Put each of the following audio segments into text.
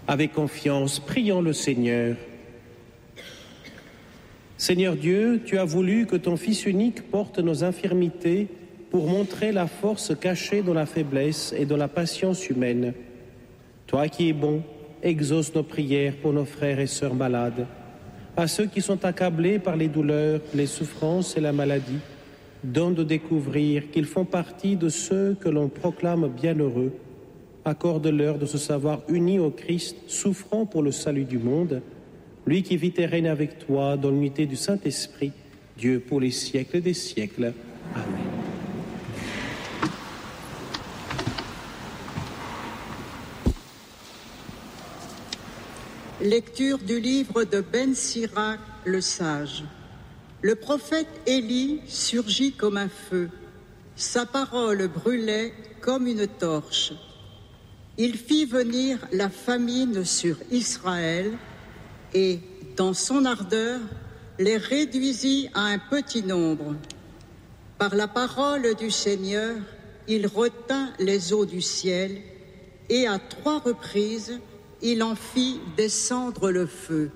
Avec confiance, prions le Seigneur. Seigneur Dieu, tu as voulu que ton Fils unique porte nos infirmités pour montrer la force cachée dans la faiblesse et dans la patience humaine. Toi qui es bon, exauce nos prières pour nos frères et sœurs malades, à ceux qui sont accablés par les douleurs, les souffrances et la maladie. Donne de découvrir qu'ils font partie de ceux que l'on proclame bienheureux. Accorde-leur de se savoir unis au Christ, souffrant pour le salut du monde, lui qui vit et règne avec toi dans l'unité du Saint-Esprit, Dieu pour les siècles des siècles. Amen. Lecture du livre de Ben Sirach, le sage. Le prophète Élie surgit comme un feu. Sa parole brûlait comme une torche. Il fit venir la famine sur Israël et, dans son ardeur, les réduisit à un petit nombre. Par la parole du Seigneur, il retint les eaux du ciel et à 3 reprises, il en fit descendre le feu.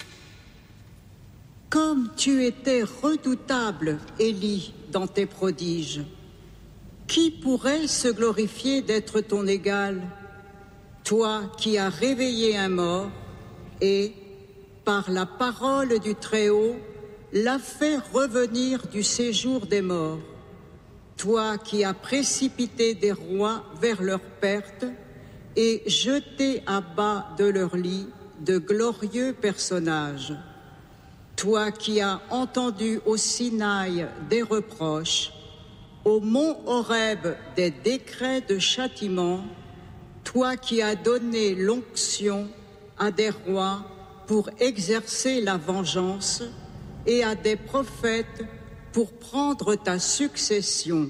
Comme tu étais redoutable, Élie, dans tes prodiges, qui pourrait se glorifier d'être ton égal, toi qui as réveillé un mort et, par la parole du Très-Haut, l'as fait revenir du séjour des morts, toi qui as précipité des rois vers leur perte et jeté à bas de leur lit de glorieux personnages, toi qui as entendu au Sinaï des reproches, au mont Horeb des décrets de châtiment, toi qui as donné l'onction à des rois pour exercer la vengeance et à des prophètes pour prendre ta succession,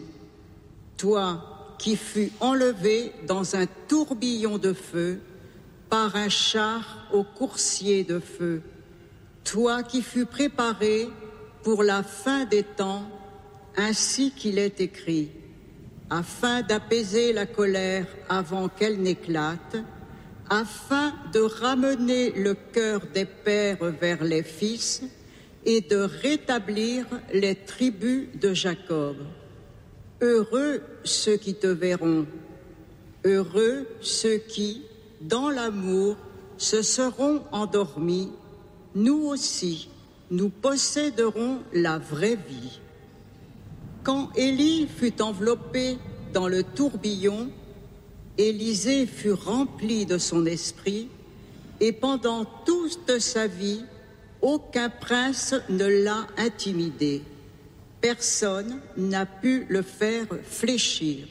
toi qui fus enlevé dans un tourbillon de feu par un char au coursier de feu, toi qui fus préparé pour la fin des temps, ainsi qu'il est écrit, afin d'apaiser la colère avant qu'elle n'éclate, afin de ramener le cœur des pères vers les fils et de rétablir les tribus de Jacob. Heureux ceux qui te verront, heureux ceux qui, dans l'amour, se seront endormis. Nous aussi, nous posséderons la vraie vie. Quand Élie fut enveloppé dans le tourbillon, Élisée fut rempli de son esprit, et pendant toute sa vie, aucun prince ne l'a intimidé. Personne n'a pu le faire fléchir.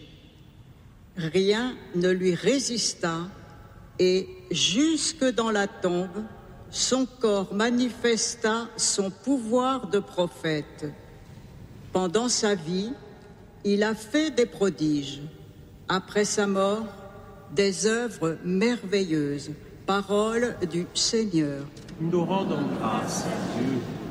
Rien ne lui résista, et jusque dans la tombe, son corps manifesta son pouvoir de prophète. Pendant sa vie, il a fait des prodiges. Après sa mort, des œuvres merveilleuses. Parole du Seigneur. Nous rendons grâce à Dieu.